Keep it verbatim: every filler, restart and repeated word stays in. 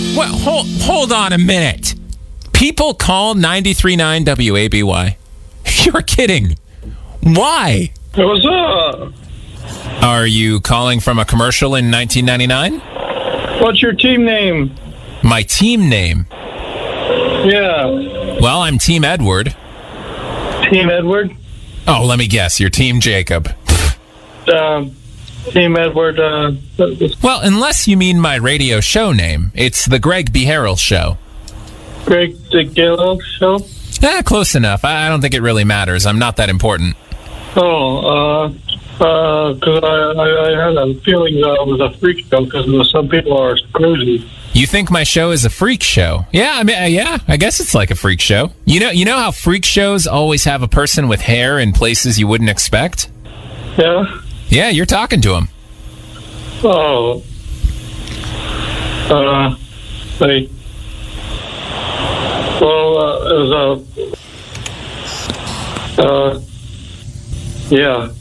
Well, hold, hold on a minute. People call ninety-three point nine W A B Y. You're kidding. Why? What's up? Are you calling from a commercial in nineteen ninety-nine? What's your team name? My team name? Yeah. Well, I'm Team Edward. Team Edward? Oh, let me guess. You're Team Jacob. Um, Team Edward, uh... Well, unless you mean my radio show name. It's the Greg B. Harrell Show. Greg DeGillo Show? Eh, close enough. I, I don't think it really matters. I'm not that important. Oh, uh... Uh, because I, I, I had a feeling that it was a freak show because some people are crazy. You think my show is a freak show? Yeah, I mean, uh, yeah, I guess it's like a freak show. You know, you know how freak shows always have a person with hair in places you wouldn't expect? Yeah? Yeah, you're talking to him. Oh. Uh, hey. Well, uh, it was a... Uh, yeah.